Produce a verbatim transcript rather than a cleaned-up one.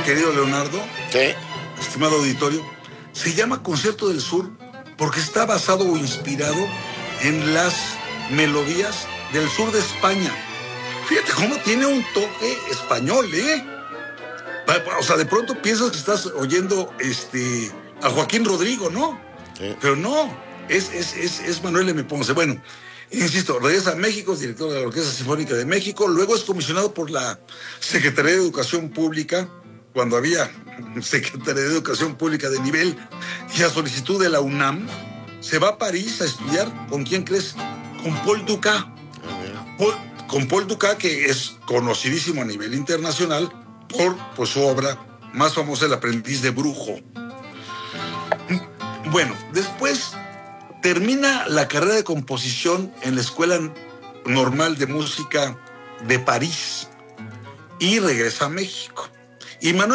querido Leonardo, Sí. estimado auditorio, se llama Concierto del Sur porque está basado o inspirado en las melodías del sur de España. Fíjate cómo tiene un toque español, ¿eh? O sea, de pronto piensas que estás oyendo este, a Joaquín Rodrigo, ¿no? Sí. Pero no, es, es, es, es Manuel M. Ponce. Bueno, insisto, regresa a México, es director de la Orquesta Sinfónica de México, luego es comisionado por la Secretaría de Educación Pública, cuando había Secretaría de Educación Pública de nivel, y a solicitud de la UNAM, se va a París a estudiar, ¿con quién crees? Con Paul Dukas. Paul, con Paul Dukas, que es conocidísimo a nivel internacional por pues, su obra más famosa, El aprendiz de brujo. Bueno, después termina la carrera de composición en la Escuela Normal de Música de París y regresa a México. Y Manuel